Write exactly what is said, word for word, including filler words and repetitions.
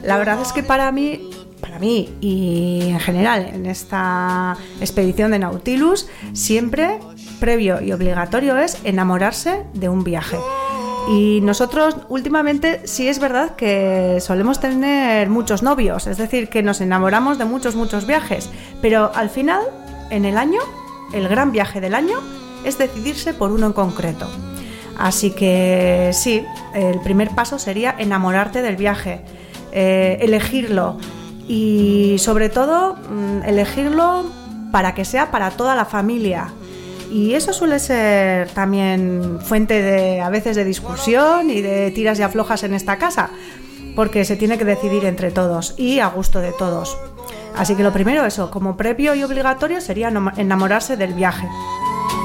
La verdad es que para mí, para mí y en general en esta expedición de Nautilus, siempre previo y obligatorio es enamorarse de un viaje. Y nosotros últimamente sí es verdad que solemos tener muchos novios, es decir, que nos enamoramos de muchos, muchos viajes, pero al final, en el año, el gran viaje del año es decidirse por uno en concreto. Así que sí, el primer paso sería enamorarte del viaje, eh, elegirlo y sobre todo elegirlo para que sea para toda la familia. Y eso suele ser también fuente de, a veces, de discusión y de tiras y aflojas en esta casa, porque se tiene que decidir entre todos y a gusto de todos. Así que lo primero, eso, como previo y obligatorio, sería enamorarse del viaje.